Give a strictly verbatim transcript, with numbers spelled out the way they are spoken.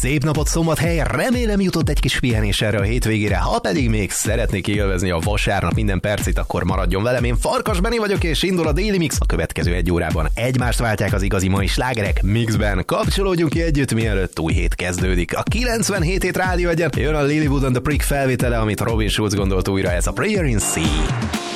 Szép napot Szombathely, remélem jutott egy kis pihenés erre a hétvégére, ha pedig még szeretnék élvezni a vasárnap minden percét, akkor maradjon velem. Én Farkas Benni vagyok, és indul a Daily Mix. A következő egy órában egymást váltják az igazi mai slágerek Mixben. Kapcsolódjunk ki együtt, mielőtt új hét kezdődik. A kilencvenhét hét rádió egyen jön a Lilywood and the Prick felvétele, amit Robin Schulz gondolt újra, ez a Prayer in C.